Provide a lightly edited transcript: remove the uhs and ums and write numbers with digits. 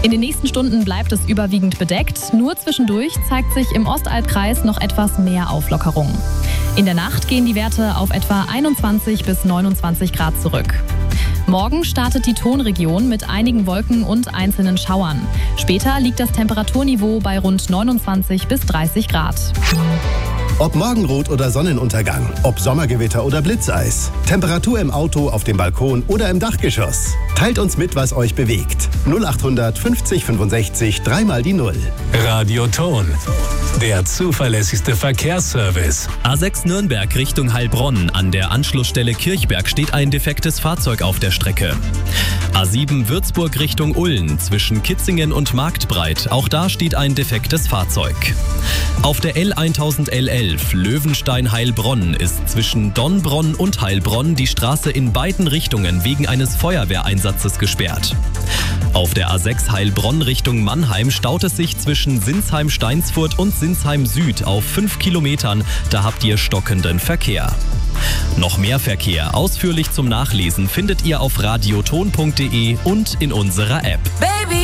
In den nächsten Stunden bleibt es überwiegend bedeckt. Nur zwischendurch zeigt sich im Ostalbkreis noch etwas mehr Auflockerung. In der Nacht gehen die Werte auf etwa 21 bis 29 Grad zurück. Morgen startet die Tonregion mit einigen Wolken und einzelnen Schauern. Später liegt das Temperaturniveau bei rund 29 bis 30 Grad. Ob Morgenrot oder Sonnenuntergang, ob Sommergewitter oder Blitzeis, Temperatur im Auto, auf dem Balkon oder im Dachgeschoss. Teilt uns mit, was euch bewegt. 0800 50 65 3 mal die 0. Radio Ton, der zuverlässigste Verkehrsservice. A6 Nürnberg Richtung Heilbronn. An der Anschlussstelle Kirchberg steht ein defektes Fahrzeug auf der Strecke. A7 Würzburg Richtung Ulm zwischen Kitzingen und Marktbreit. Auch da steht ein defektes Fahrzeug. Auf der L1011 Löwenstein-Heilbronn ist zwischen Donnbronn und Heilbronn die Straße in beiden Richtungen wegen eines Feuerwehreinsatzes gesperrt. Auf der A6 Heilbronn Richtung Mannheim staut es sich zwischen Sinsheim-Steinsfurt und Sinsheim-Süd auf 5 Kilometern. Da habt ihr stockenden Verkehr. Noch mehr Verkehr ausführlich zum Nachlesen findet ihr auf radioton.de und in unserer App. Baby.